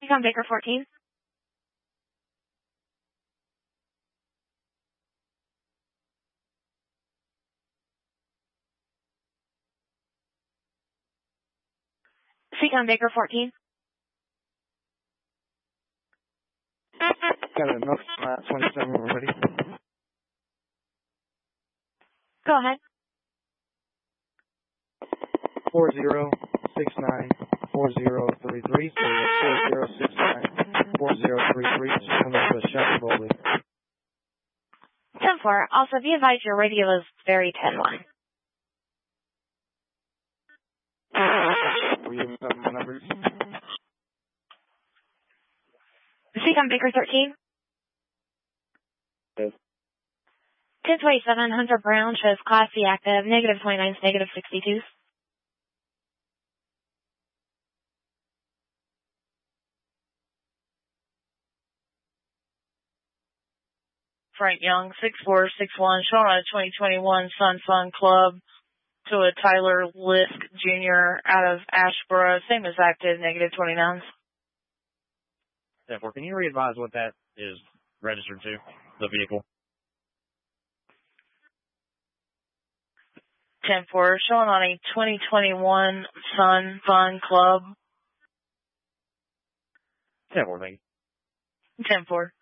Econ Baker 14. Econ Baker 14. Got enough 27 already. Go ahead. 4069 4033. So 4069 4033. Just coming to a shot slowly. 10-4. Also, be advised your radio is very 10-1. Will you give me some numbers? Econ Baker 13. Yes. 1027, Hunter Brown shows Class C active, negative 29s, negative 62s. Frank Young, 6461, showing on a 2021 Sun Fun Club to a Tyler Lisk Jr. out of Ashboro, same as active, negative 29s. Therefore, can you re-advise what that is registered to, the vehicle? 10-4, showing on a 2021 Sun Fun Club. 10-4, thank you. 10-4.